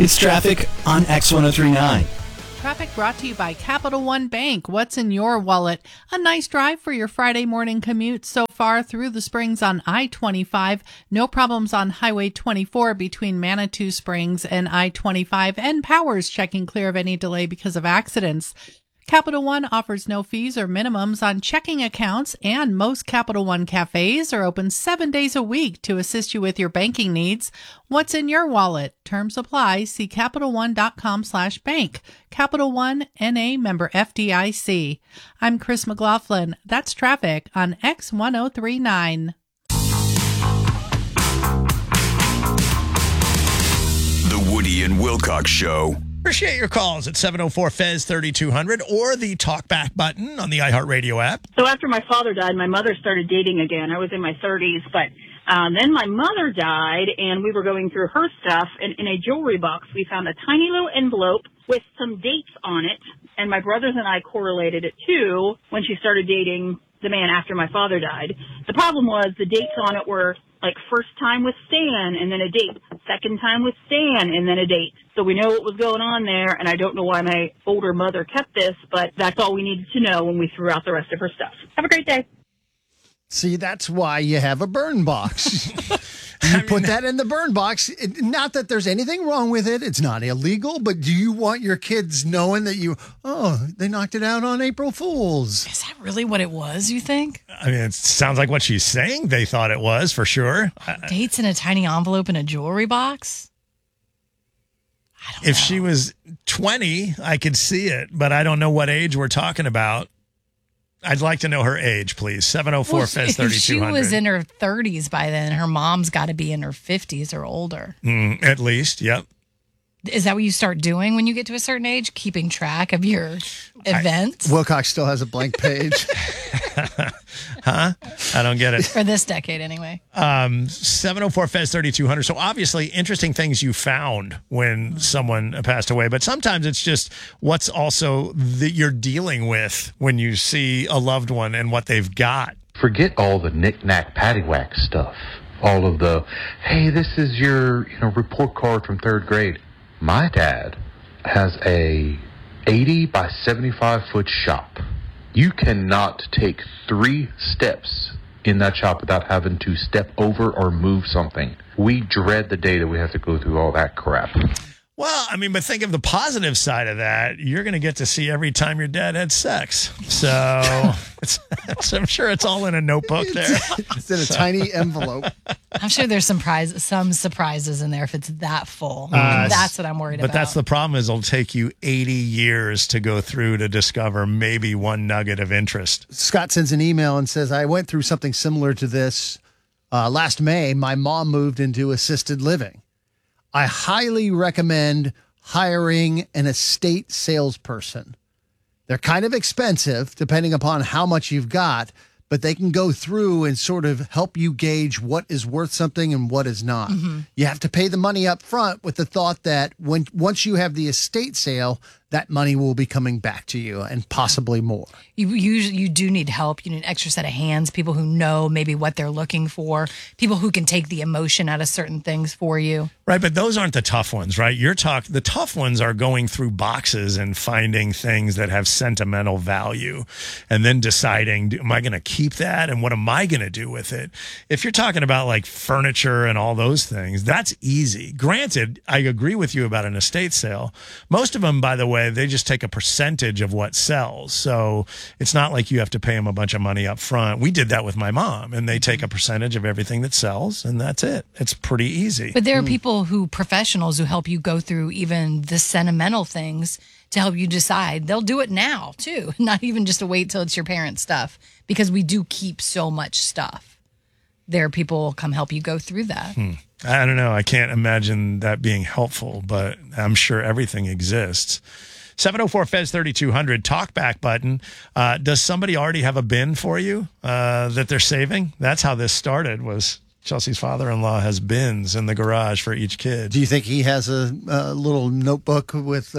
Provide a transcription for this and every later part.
It's traffic on X1039. Traffic brought to you by Capital One Bank. What's in your wallet? A nice drive for your Friday morning commute so far through the Springs on I-25. No problems on Highway 24 between Manitou Springs and I-25. And Powers checking clear of any delay because of accidents. Capital One offers no fees or minimums on checking accounts, and most Capital One cafes are open 7 days a week to assist you with your banking needs. What's in your wallet? Terms apply. See CapitalOne.com/bank. Capital One, N.A. member FDIC. I'm Chris McLaughlin. That's traffic on X1039. The Woody and Wilcox Show. Appreciate your calls at 704-FEZ-3200 or the talkback button on the iHeartRadio app. So after my father died, my mother started dating again. I was in my 30s, but then my mother died, and we were going through her stuff, and in a jewelry box, we found a tiny little envelope with some dates on it, and my brothers and I correlated it, too, when she started dating the man after my father died. The problem was the dates on it were like first time with Stan and then a date, second time with Stan and then a date. So we know what was going on there, and I don't know why my older mother kept this, but that's all we needed to know when we threw out the rest of her stuff. Have a great day. See, that's why you have a burn box. You put that in the burn box. Not that there's anything wrong with it. It's not illegal, but do you want your kids knowing that they knocked it out on April Fools? Is that really what it was, you think? I mean, it sounds like what she's saying they thought it was, for sure. Dates in a tiny envelope in a jewelry box? I don't know. If she was 20, I could see it, but I don't know what age we're talking about. I'd like to know her age, please. 704-FEZ-3200. If she was in her 30s by then, her mom's got to be in her 50s or older. At least, yep. Is that what you start doing when you get to a certain age? Keeping track of your events? Wilcox still has a blank page. Huh? I don't get it. For this decade, anyway. 704-FEZ-3200. So obviously, interesting things you found when someone passed away, but sometimes it's just what's also that you're dealing with when you see a loved one and what they've got. Forget all the knick-knack paddywhack stuff. All of the, hey, this is your report card from third grade. My dad has a 80 by 75 foot shop. You cannot take 3 steps in that shop without having to step over or move something. We dread the day that we have to go through all that crap. Well, I mean, but think of the positive side of that. You're going to get to see every time your dad had sex. So I'm sure it's all in a notebook there. It's in a tiny envelope. I'm sure there's some surprises in there if it's that full. That's what I'm worried about. But that's the problem is it'll take you 80 years to go through to discover maybe one nugget of interest. Scott sends an email and says, I went through something similar to this last May. My mom moved into assisted living. I highly recommend hiring an estate salesperson. They're kind of expensive depending upon how much you've got, but they can go through and sort of help you gauge what is worth something and what is not. Mm-hmm. You have to pay the money up front with the thought that once you have the estate sale, that money will be coming back to you and possibly more. You do need help. You need an extra set of hands, people who know maybe what they're looking for, people who can take the emotion out of certain things for you. Right, but those aren't the tough ones, right? The tough ones are going through boxes and finding things that have sentimental value and then deciding, am I going to keep that and what am I going to do with it? If you're talking about like furniture and all those things, that's easy. Granted, I agree with you about an estate sale. Most of them, by the way, they just take a percentage of what sells. So it's not like you have to pay them a bunch of money up front. We did that with my mom, and they take a percentage of everything that sells, and that's it. It's pretty easy. But there are professionals who help you go through even the sentimental things to help you decide. They'll do it now, too, not even just to wait till it's your parents' stuff, because we do keep so much stuff. There are people who will come help you go through that. I don't know. I can't imagine that being helpful, but I'm sure everything exists. 704-FEZ-3200, talkback button. Does somebody already have a bin for you that they're saving? That's how this started, was Chelsea's father-in-law has bins in the garage for each kid. Do you think he has a little notebook with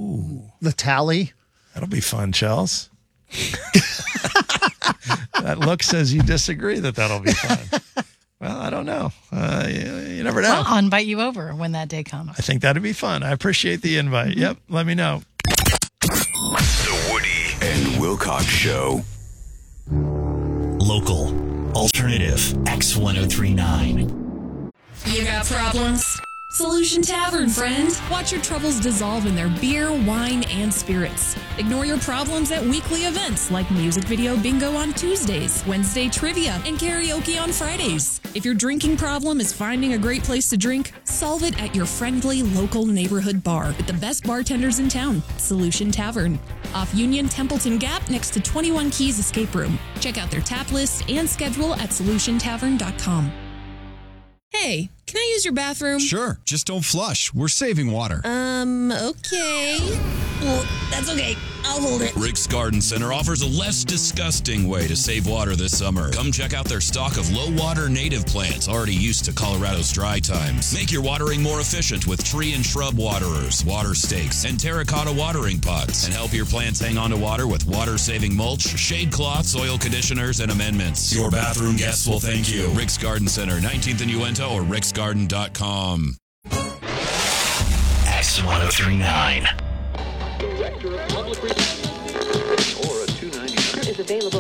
the tally? That'll be fun, Chels. That look says you disagree that'll be fun. Well, I don't know. You never know. Well, I'll invite you over when that day comes. I think that'd be fun. I appreciate the invite. Yep. Let me know. The Woody and Wilcox Show. Local. Alternative. X1039. You got problems? Solution Tavern, friend. Watch your troubles dissolve in their beer, wine, and spirits. Ignore your problems at weekly events like music video bingo on Tuesdays, Wednesday trivia, and karaoke on Fridays. If your drinking problem is finding a great place to drink, solve it at your friendly local neighborhood bar with the best bartenders in town, Solution Tavern. Off Union Templeton Gap next to 21 Keys Escape Room. Check out their tap list and schedule at solutiontavern.com. Hey, can I use your bathroom? Sure, just don't flush. We're saving water. Okay. Well, that's okay. I'll hold it. Rick's Garden Center offers a less disgusting way to save water this summer. Come check out their stock of low-water native plants already used to Colorado's dry times. Make your watering more efficient with tree and shrub waterers, water stakes, and terracotta watering pots. And help your plants hang on to water with water-saving mulch, shade cloths, soil conditioners, and amendments. Your bathroom guests will thank you. Rick's Garden Center, 19th and Uinta, or ricksgarden.com. X1039. Director of Public Relations or a 299 is available.